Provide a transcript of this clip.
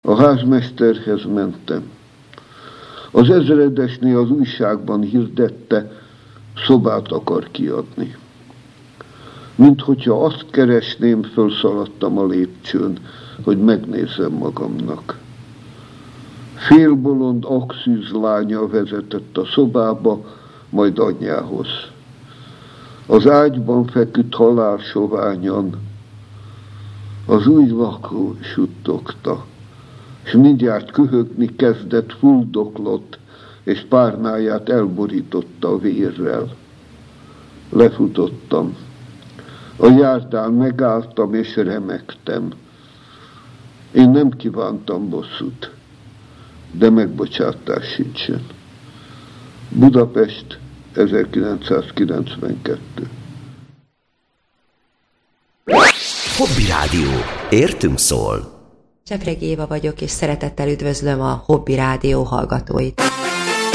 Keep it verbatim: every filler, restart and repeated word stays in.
A házmesterhez mentem. Az ezredesnél az újságban hirdette, szobát akar kiadni. Mint hogyha azt keresném, fölszaladtam a lépcsőn, hogy megnézzem magamnak. Félbolond akszűz lánya vezetett a szobába, majd anyjához. Az ágyban feküdt halálsoványan. Az új lakó suttogta, és mindjárt köhögni kezdett, fuldoklott, és párnáját elborította a vérrel. Lefutottam. A járdán megálltam, és remegtem. Én nem kívántam bosszút, de megbocsátás sincsen. Budapest, ezerkilencszázkilencvenkettő. Hobby Rádió. Értünk szól. Csepregi Éva vagyok, és szeretettel üdvözlöm a Hobby Rádió hallgatóit.